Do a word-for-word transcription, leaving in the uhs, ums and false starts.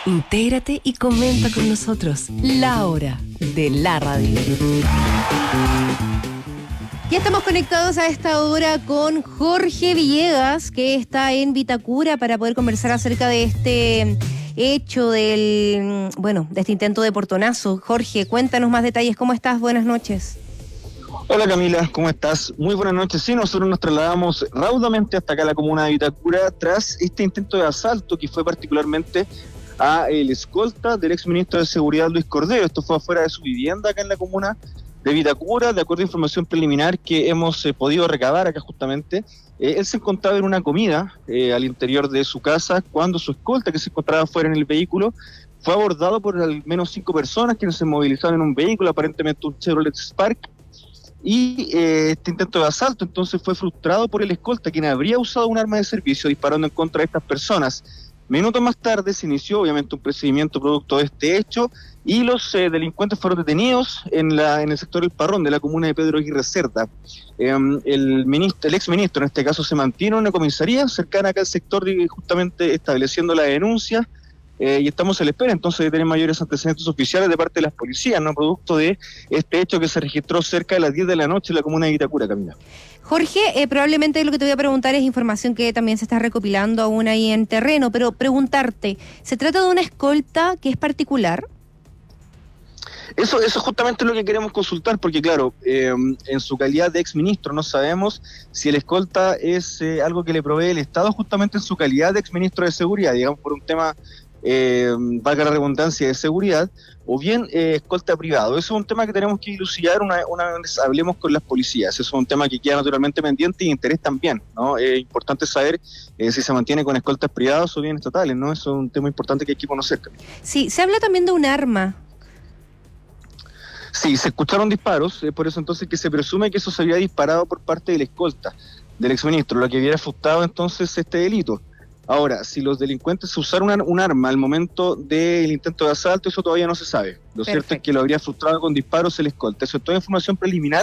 Intégrate y comenta con nosotros. La Hora de la Radio. Ya estamos conectados a esta hora con Jorge Villegas, que está en Vitacura para poder conversar acerca de este hecho del, bueno, de este intento de portonazo. Jorge, cuéntanos más detalles. ¿Cómo estás? Buenas noches. Hola Camila, ¿cómo estás? Muy buenas noches. Sí, nosotros nos trasladamos raudamente hasta acá a la comuna de Vitacura tras este intento de asalto que fue particularmente a el escolta del exministro de Seguridad Luis Cordero. Esto fue afuera de su vivienda acá en la comuna de Vitacura, de acuerdo a información preliminar que hemos eh, podido recabar acá justamente. Eh, él se encontraba en una comida eh, al interior de su casa cuando su escolta, que se encontraba fuera en el vehículo, fue abordado por al menos cinco personas que se movilizaron en un vehículo, aparentemente un Chevrolet Spark, y eh, este intento de asalto entonces fue frustrado por el escolta, quien habría usado un arma de servicio disparando en contra de estas personas. Minutos más tarde se inició obviamente un procedimiento producto de este hecho y los eh, delincuentes fueron detenidos en la en el sector El Parrón de la comuna de Pedro Aguirre Cerda. Eh, el, ministro, el exministro en este caso se mantiene en una comisaría cercana acá al sector, justamente estableciendo la denuncia. Eh, y estamos a la espera entonces de tener mayores antecedentes oficiales de parte de las policías, no producto de este hecho que se registró cerca de las diez de la noche en la comuna de Vitacura, Camila. Jorge, eh, probablemente lo que te voy a preguntar es información que también se está recopilando aún ahí en terreno, pero preguntarte, ¿se trata de una escolta que es particular? Eso, eso es justamente lo que queremos consultar, porque claro, eh, en su calidad de exministro no sabemos si el escolta es eh, algo que le provee el Estado justamente en su calidad de exministro de Seguridad, digamos por un tema, eh, valga la redundancia, de seguridad, o bien eh, escolta privado. Eso es un tema que tenemos que dilucidar una, una vez hablemos con las policías. Eso es un tema que queda naturalmente pendiente y de interés también, ¿no? Es importante saber eh, si se mantiene con escoltas privados o bien estatales, ¿no? Eso es un tema importante que hay que conocer. Sí, se habla también de un arma. Sí, se escucharon disparos, eh, por eso entonces que se presume que eso se había disparado por parte del escolta, del exministro, lo que hubiera frustrado entonces este delito. Ahora, si los delincuentes usaron una, un arma al momento del intento de asalto, eso todavía no se sabe. Lo Perfecto. Cierto es que lo habría frustrado con disparos el escolta. Eso es toda información preliminar